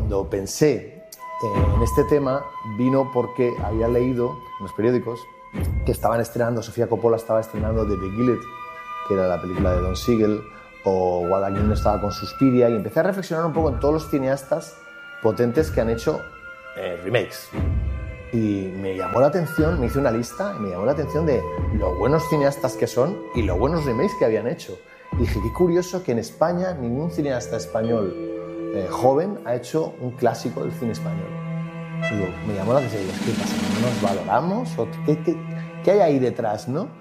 cuando pensé en este tema vino porque había leído en los periódicos que estaban estrenando, Sofía Coppola estaba estrenando The Beguiled, que era la película de Don Siegel, o Guadagnino estaba con Suspiria, y empecé a reflexionar un poco en todos los cineastas potentes que han hecho remakes. Y me llamó la atención, me hice una lista y me llamó la atención de lo buenos cineastas que son y los buenos remakes que habían hecho. Y dije, qué curioso que en España ningún cineasta español joven ha hecho un clásico del cine español. Digo, me llamó la atención, digo, ¿qué pasa? ¿No nos valoramos? ¿O qué hay ahí detrás, no?